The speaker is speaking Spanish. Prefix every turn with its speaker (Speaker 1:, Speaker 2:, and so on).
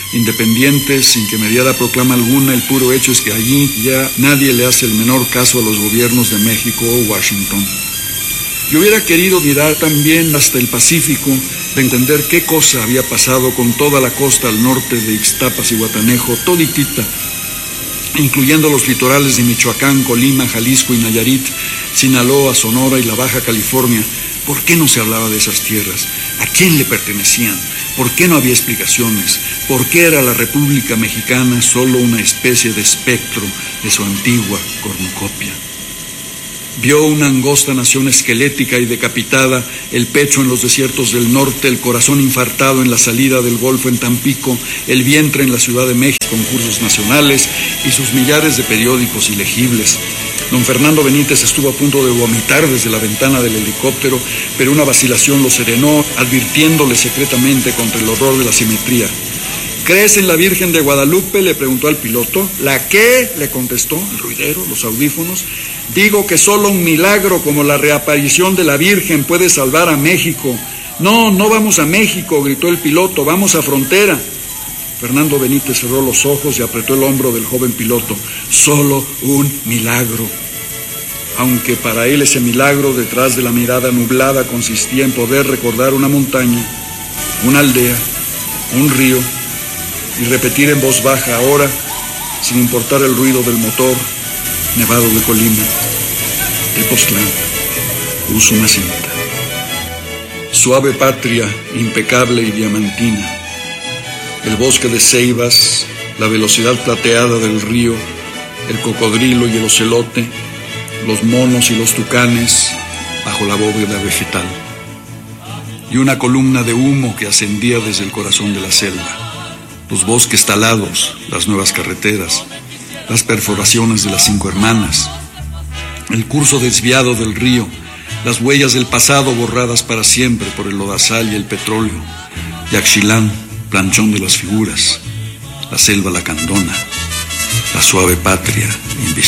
Speaker 1: independientes, sin que mediara proclama alguna. El puro hecho es que allí ya nadie le hace el menor caso a los gobiernos de México o Washington. Yo hubiera querido mirar también hasta el Pacífico, de entender qué cosa había pasado con toda la costa al norte de Ixtapas y Guatanejo, toditita, incluyendo los litorales de Michoacán, Colima, Jalisco y Nayarit, Sinaloa, Sonora y la Baja California. ¿Por qué no se hablaba de esas tierras? ¿A quién le pertenecían? ¿Por qué no había explicaciones? ¿Por qué era la República Mexicana solo una especie de espectro de su antigua cornucopia? Vio una angosta nación esquelética y decapitada, el pecho en los desiertos del norte, el corazón infartado en la salida del Golfo en Tampico, el vientre en la Ciudad de México, concursos nacionales y sus millares de periódicos ilegibles. Don Fernando Benítez estuvo a punto de vomitar desde la ventana del helicóptero, pero una vacilación lo serenó, advirtiéndole secretamente contra el horror de la simetría. ¿Crees en la Virgen de Guadalupe?, le preguntó al piloto. ¿La qué?, le contestó el ruidero, los audífonos. Digo que solo un milagro como la reaparición de la Virgen puede salvar a México. No, no vamos a México, gritó el piloto, vamos a frontera. Fernando Benítez cerró los ojos y apretó el hombro del joven piloto. Solo un milagro. Aunque para él ese milagro, detrás de la mirada nublada, consistía en poder recordar una montaña, una aldea, un río, y repetir en voz baja ahora, sin importar el ruido del motor, Nevado de Colima, Tepoztlán, Usumacinta. Suave patria, impecable y diamantina. El bosque de ceibas, la velocidad plateada del río, el cocodrilo y el ocelote, los monos y los tucanes bajo la bóveda vegetal. Y una columna de humo que ascendía desde el corazón de la selva. Los bosques talados, las nuevas carreteras, las perforaciones de las 5 hermanas, el curso desviado del río, las huellas del pasado borradas para siempre por el lodazal y el petróleo, Yaxchilán, planchón de las figuras, la selva lacandona, la suave patria invisible.